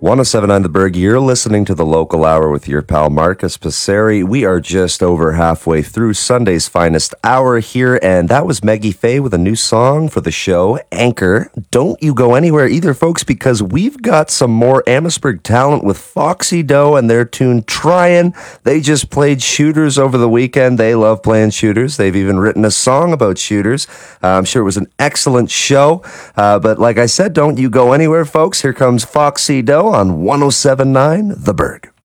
1079 The Berg, you're listening to the Local Hour with your pal Marcus Passeri. We are just over halfway through Sunday's finest hour here, and that was Maggie Faye with a new song for the show, Anchor. Don't you go anywhere either, folks, because we've got some more Amherstburg talent with Foxy Doe and their tune Tryin'. They just played Shooters over the weekend. They love playing Shooters. They've even written a song about Shooters. I'm sure it was an excellent show, but like I said, don't you go anywhere, folks. Here comes Foxy Doe on 1079 The Berg.